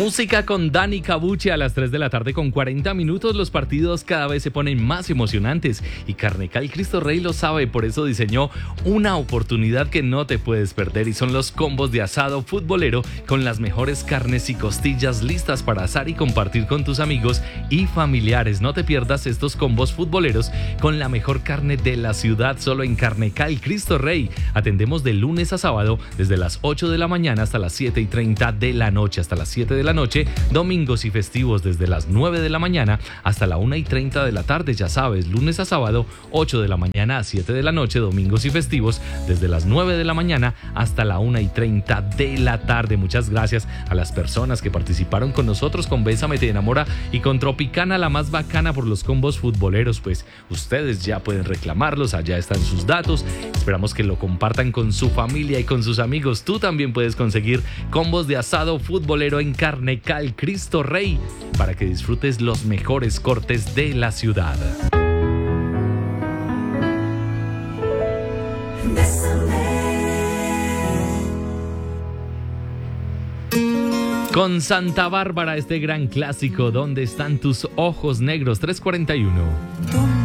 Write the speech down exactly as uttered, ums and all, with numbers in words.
Música con Dani Cabuche a las tres de la tarde con cuarenta minutos. Los partidos cada vez se ponen más emocionantes y Carnecal Cristo Rey lo sabe, por eso diseñó una oportunidad que no te puedes perder y son los combos de asado futbolero con las mejores carnes y costillas listas para asar y compartir con tus amigos y familiares. No te pierdas estos combos futboleros con la mejor carne de la ciudad solo en Carnecal Cristo Rey. Atendemos de lunes a sábado desde las ocho de la mañana hasta las siete y treinta de la noche, hasta las siete de la noche, domingos y festivos desde las nueve de la mañana hasta la una y treinta de la tarde, ya sabes, lunes a sábado, ocho de la mañana a siete de la noche, domingos y festivos desde las nueve de la mañana hasta la una y treinta de la tarde. Muchas gracias a las personas que participaron con nosotros con Bésame Te Enamora y con Tropicana la más bacana por los combos futboleros, pues ustedes ya pueden reclamarlos, allá están sus datos, esperamos que lo compartan con su familia y con sus amigos. Tú también puedes conseguir combos de asado futbolero en Carnecal Cristo Rey para que disfrutes los mejores cortes de la ciudad. Con Santa Bárbara, este gran clásico, ¿Dónde están tus ojos negros? tres cuarenta y uno.